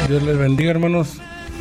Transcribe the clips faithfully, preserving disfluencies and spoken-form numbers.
Dios les bendiga, hermanos.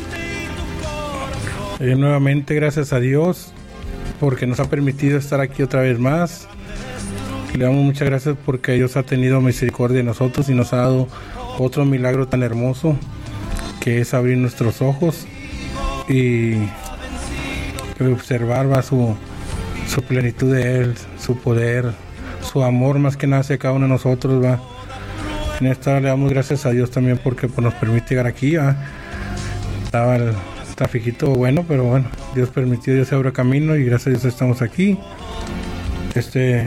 Eh, nuevamente, gracias a Dios porque nos ha permitido estar aquí otra vez más. Le damos muchas gracias porque Dios ha tenido misericordia de nosotros y nos ha dado otro milagro tan hermoso que es abrir nuestros ojos y observar va, su, su plenitud de Él, su poder, su amor más que nada hacia cada uno de nosotros. Va. En esta hora le damos gracias a Dios también porque pues, nos permite llegar aquí. Va. Estaba el trafiquito bueno, pero bueno, Dios permitió, Dios se abrió camino y gracias a Dios estamos aquí. Este,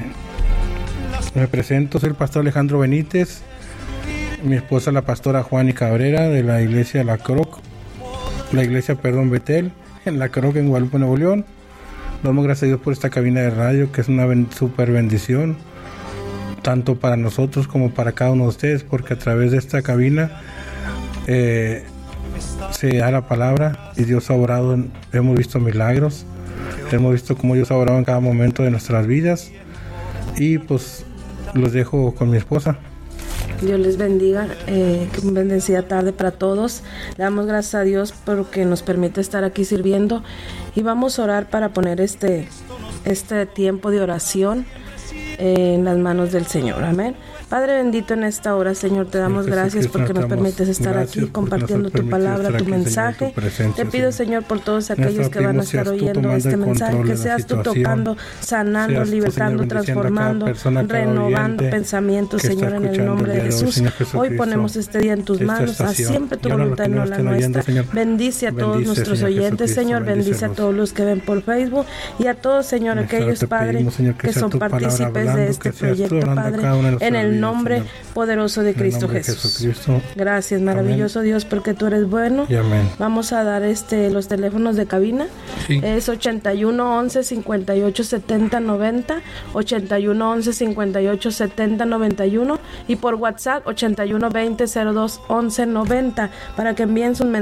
me presento, soy el pastor Alejandro Benítez, mi esposa la pastora Juani Cabrera de la iglesia La Croc, la iglesia, perdón, Betel, en La Croc en Guadalupe, Nuevo León. Damos gracias a Dios por esta cabina de radio que es una ben- super bendición, tanto para nosotros como para cada uno de ustedes, porque a través de esta cabina eh, se da la palabra y Dios ha obrado, en, hemos visto milagros, hemos visto cómo Dios ha obrado en cada momento de nuestras vidas y pues los dejo con mi esposa. Dios les bendiga, eh, que bendecida tarde para todos. Le damos gracias a Dios porque nos permite estar aquí sirviendo y vamos a orar para poner este, este tiempo de oración en las manos del Señor. Amén. Padre bendito, en esta hora, Señor, te damos gracias porque nos permites estar aquí compartiendo tu palabra, tu mensaje. Te pido, Señor, por todos aquellos que van a estar oyendo este mensaje, que seas tú tocando, sanando, libertando, transformando, renovando pensamientos, Señor, en el nombre de Jesús. Hoy ponemos este día en tus manos, haz siempre tu voluntad, no la nuestra. Bendice a todos nuestros oyentes, Señor, bendice a todos los que ven por Facebook y a todos, Señor, aquellos, Padre, que son partícipes de este proyecto, Padre, en el nombre poderoso de Cristo Jesús. Gracias, maravilloso Dios, porque tú eres bueno. Vamos a dar este los teléfonos de cabina. Sí. Es ochenta y uno, once, cincuenta y ocho, setenta, noventa, ochenta y uno, once, cincuenta y ocho, setenta, noventa y uno y por WhatsApp ochenta y uno, veinte, cero dos, once, noventa para que envíen sus mensajes